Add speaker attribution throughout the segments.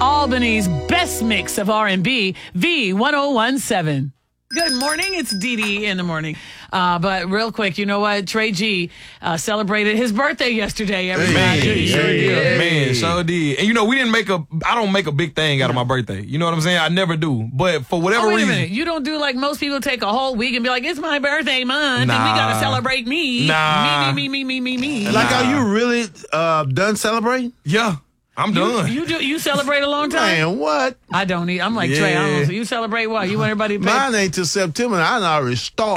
Speaker 1: Albany's best mix of R&B, V1017. Good morning. It's Dee Dee in the morning. But real quick, you know what? Trey G celebrated his birthday yesterday. Everybody.
Speaker 2: Man, so did. And we didn't I don't make a big thing out of my birthday. You know what I'm saying? I never do. But for whatever
Speaker 1: wait a
Speaker 2: reason.
Speaker 1: minute. You don't do like most people take a whole week and be like, it's my birthday month and we got to celebrate me.
Speaker 2: Nah.
Speaker 1: Me.
Speaker 3: Like, are you really done celebrating?
Speaker 2: Yeah. I'm done.
Speaker 1: You celebrate a long time?
Speaker 3: Man, what?
Speaker 1: I don't need. I'm like Trey. I don't. You celebrate what? You want everybody to pay?
Speaker 3: Mine ain't till September. I done already started.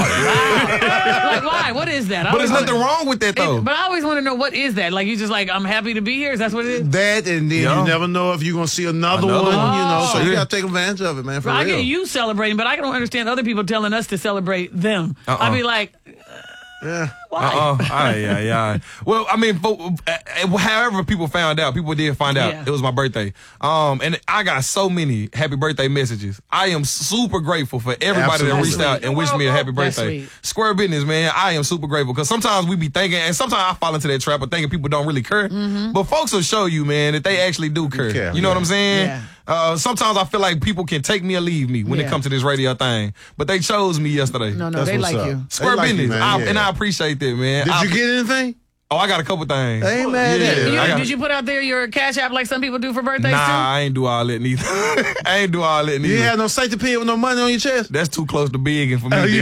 Speaker 1: Like why? What is that?
Speaker 2: But there's nothing wrong with that though.
Speaker 1: But I always want to know what is that? Like you just like I'm happy to be here. Is that what it is?
Speaker 3: That and then you never know if you're gonna see another one. So you gotta take advantage of it, man. For real.
Speaker 1: I get you celebrating, but I don't understand other people telling us to celebrate them. I'd be like.
Speaker 3: Yeah.
Speaker 1: Why?
Speaker 2: Yeah. Well, I mean, however people found out, people did find out it was my birthday. And I got so many happy birthday messages. I am super grateful for everybody that reached out and wished me a happy birthday. Square business, man. I am super grateful because sometimes we be thinking, and sometimes I fall into that trap of thinking people don't really care. But folks will show you, man, that they actually do care. You know what I'm saying?
Speaker 1: Yeah.
Speaker 2: Sometimes I feel like people can take me or leave me when it comes to this radio thing. But they chose me yesterday.
Speaker 1: No, they like you.
Speaker 2: Square business. And I appreciate that, man.
Speaker 3: Did you get anything?
Speaker 2: Oh, I got a couple things.
Speaker 3: I ain't mad at it.
Speaker 1: Did you put out there your Cash App like some people do for birthdays too?
Speaker 2: Nah, I ain't do all that neither.
Speaker 3: You ain't have no safety pin with no money on your chest?
Speaker 2: That's too close to big for me.
Speaker 1: I know. You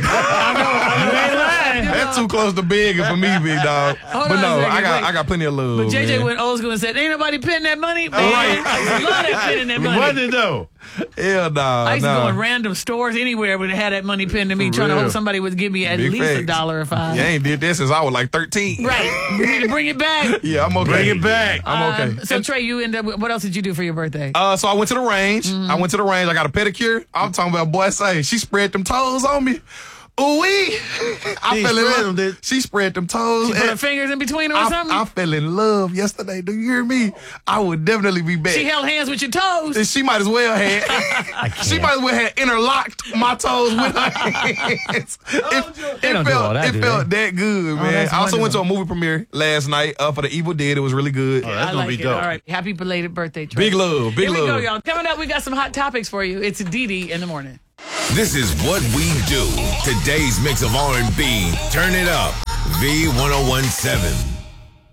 Speaker 1: ain't lying.
Speaker 2: That's too close to big for me, big dog. But no, I got plenty of love.
Speaker 1: But JJ
Speaker 2: man.
Speaker 1: went old school and said, "Ain't nobody pinning that money." Man,
Speaker 2: Right.
Speaker 1: I love that pinning that money.
Speaker 3: Money though.
Speaker 2: Hell nah.
Speaker 1: I used to go in random stores anywhere where they had that money pinned to me, trying to hope somebody would give me at
Speaker 2: Big
Speaker 1: least
Speaker 2: facts.
Speaker 1: $1 or $5.
Speaker 2: You ain't did that since I was like 13.
Speaker 1: Right. We need to bring it back.
Speaker 2: Yeah, I'm okay.
Speaker 3: Bring it back.
Speaker 2: I'm okay.
Speaker 1: So Trey, you end up with, what else did you do for your birthday?
Speaker 2: So I went to the range. I got a pedicure. I'm talking about, boy, she spread them toes on me. Ooh-wee. I fell in love. She spread them toes.
Speaker 1: She put her fingers in between her or something?
Speaker 2: I fell in love yesterday. Do you hear me? I would definitely be back.
Speaker 1: She held hands with your toes.
Speaker 2: And she might as well have interlocked my toes with her hands. It felt that good, man. I also went to a movie premiere last night for The Evil Dead. It was really good.
Speaker 3: Oh, that's going to be dope.
Speaker 1: All right. Happy belated birthday, Trey.
Speaker 2: Big love.
Speaker 1: Here we go, y'all. Coming up, we got some hot topics for you. It's Dee Dee in the morning.
Speaker 4: This is what we do. Today's mix of R&B. Turn it up. V1017.